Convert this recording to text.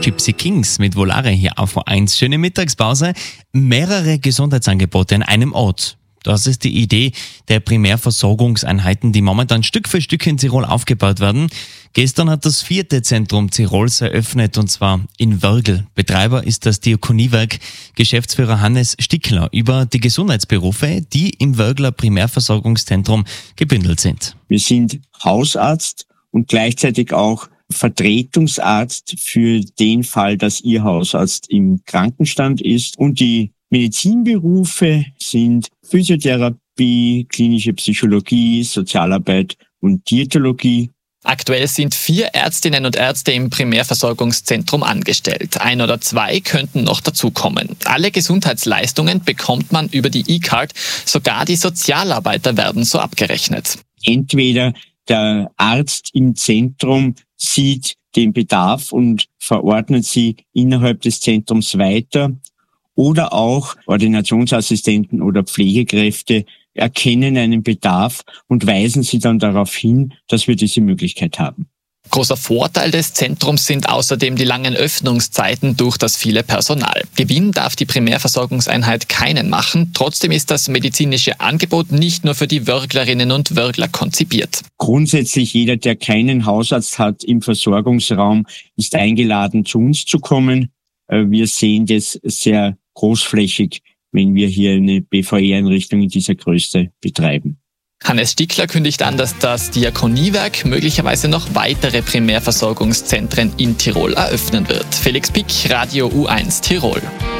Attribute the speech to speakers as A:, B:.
A: Gypsy Kings mit Volare hier auf O1. Schöne Mittagspause. Mehrere Gesundheitsangebote an einem Ort. Das ist die Idee der Primärversorgungseinheiten, die momentan Stück für Stück in Tirol aufgebaut werden. Gestern hat das 4. Zentrum Tirols eröffnet, und zwar in Wörgl. Betreiber ist das Diakoniewerk. Geschäftsführer Hannes Stickler über die Gesundheitsberufe, die im Wörgler Primärversorgungszentrum gebündelt sind.
B: Wir sind Hausarzt und gleichzeitig auch Vertretungsarzt für den Fall, dass Ihr Hausarzt im Krankenstand ist. Und die Medizinberufe sind Physiotherapie, klinische Psychologie, Sozialarbeit und Diätologie.
C: Aktuell sind 4 Ärztinnen und Ärzte im Primärversorgungszentrum angestellt. 1 oder 2 könnten noch dazukommen. Alle Gesundheitsleistungen bekommt man über die E-Card. Sogar die Sozialarbeiter werden so abgerechnet.
B: Entweder der Arzt im Zentrum sieht den Bedarf und verordnet sie innerhalb des Zentrums weiter, oder auch Ordinationsassistenten oder Pflegekräfte erkennen einen Bedarf und weisen sie dann darauf hin, dass wir diese Möglichkeit haben.
C: Großer Vorteil des Zentrums sind außerdem die langen Öffnungszeiten durch das viele Personal. Gewinn darf die Primärversorgungseinheit keinen machen. Trotzdem ist das medizinische Angebot nicht nur für die Wörglerinnen und Wörgler konzipiert.
B: Grundsätzlich jeder, der keinen Hausarzt hat im Versorgungsraum, ist eingeladen, zu uns zu kommen. Wir sehen das sehr großflächig, wenn wir hier eine BVE-Einrichtung in dieser Größe betreiben.
C: Hannes Stickler kündigt an, dass das Diakoniewerk möglicherweise noch weitere Primärversorgungszentren in Tirol eröffnen wird. Felix Pick, Radio U1 Tirol.